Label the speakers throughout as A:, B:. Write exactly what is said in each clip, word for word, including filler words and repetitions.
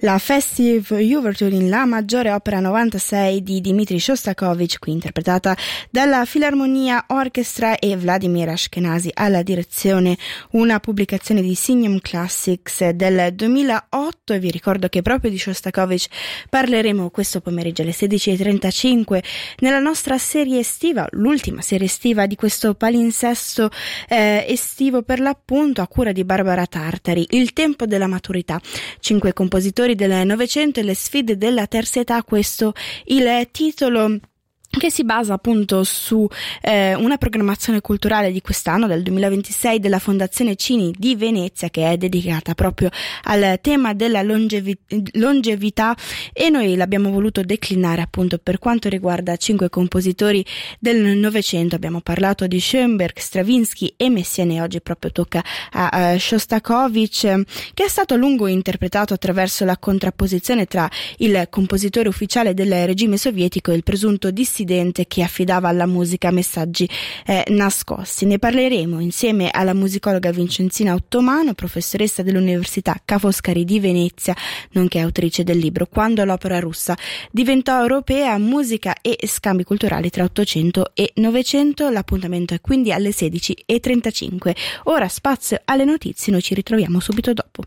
A: la Festive Overture, la maggiore opera novantasei di Dmitri Shostakovich, qui interpretata dalla Filarmonia Orchestra e Vladimir Ashkenazy alla direzione, una pubblicazione di Signum Classics del duemilaotto. E vi ricordo che proprio di Shostakovich parleremo questo pomeriggio alle sedici e trentacinque nella nostra serie estiva, l'ultima serie estiva di questo palinsesto eh, estivo per l'appunto, a cura di Barbara Tartari, Il tempo della maturità, cinque compositori del Novecento e le sfide della terza età, questo il titolo che si basa appunto su eh, una programmazione culturale di quest'anno, del duemilaventisei, della Fondazione Cini di Venezia, che è dedicata proprio al tema della longevi- longevità, e noi l'abbiamo voluto declinare appunto per quanto riguarda cinque compositori del Novecento. Abbiamo parlato di Schoenberg, Stravinsky e Messiaen, oggi proprio tocca a, a Shostakovich, che è stato a lungo interpretato attraverso la contrapposizione tra il compositore ufficiale del regime sovietico e il presunto dissidente che affidava alla musica messaggi eh, nascosti. Ne parleremo insieme alla musicologa Vincenzina Ottomano, professoressa dell'Università Ca' Foscari di Venezia, nonché autrice del libro Quando l'opera russa diventò europea, musica e scambi culturali tra Ottocento e Novecento. L'appuntamento è quindi alle sedici e trentacinque. Ora spazio alle notizie, noi ci ritroviamo subito dopo.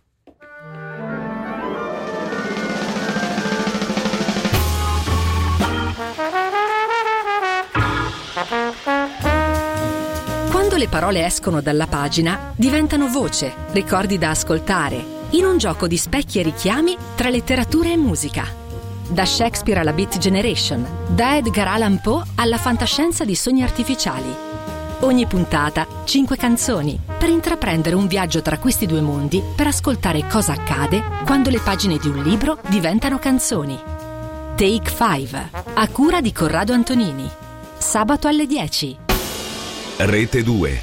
B: Quando le parole escono dalla pagina, diventano voce, ricordi da ascoltare, in un gioco di specchi e richiami tra letteratura e musica. Da Shakespeare alla Beat Generation, da Edgar Allan Poe alla fantascienza di sogni artificiali. Ogni puntata, cinque canzoni, per intraprendere un viaggio tra questi due mondi, per ascoltare cosa accade quando le pagine di un libro diventano canzoni. Take Five, a cura di Corrado Antonini. Sabato alle dieci.
C: Rete due.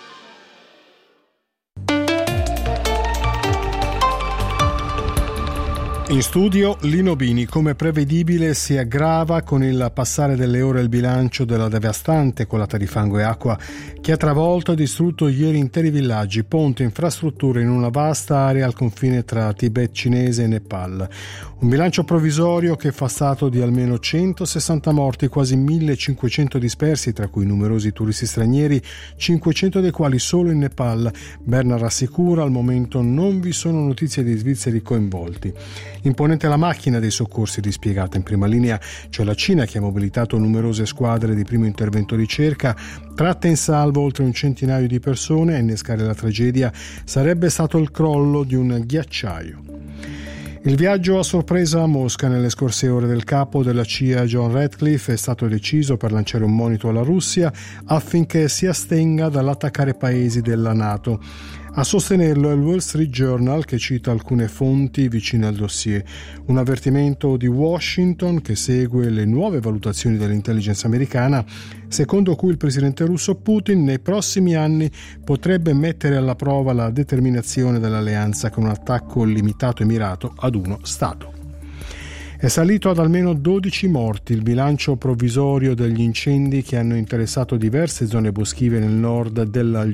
D: In studio Lino Bini. Come prevedibile si aggrava con il passare delle ore il bilancio della devastante colata di fango e acqua che ha travolto e distrutto ieri interi villaggi, ponti e infrastrutture in una vasta area al confine tra Tibet cinese e Nepal. Un bilancio provvisorio che fa stato di almeno centosessanta morti, quasi millecinquecento dispersi, tra cui numerosi turisti stranieri, cinquecento dei quali solo in Nepal. Berna rassicura, al momento non vi sono notizie di svizzeri coinvolti. Imponente la macchina dei soccorsi dispiegata in prima linea, cioè la Cina, che ha mobilitato numerose squadre di primo intervento ricerca, tratta in salvo oltre un centinaio di persone. A innescare la tragedia sarebbe stato il crollo di un ghiacciaio. Il viaggio a sorpresa a Mosca nelle scorse ore del capo della C I A John Ratcliffe è stato deciso per lanciare un monito alla Russia affinché si astenga dall'attaccare paesi della NATO. A sostenerlo è il Wall Street Journal, che cita alcune fonti vicine al dossier. Un avvertimento di Washington che segue le nuove valutazioni dell'intelligence americana, secondo cui il presidente russo Putin nei prossimi anni potrebbe mettere alla prova la determinazione dell'alleanza con un attacco limitato e mirato ad uno Stato. È salito ad almeno dodici morti il bilancio provvisorio degli incendi che hanno interessato diverse zone boschive nel nord della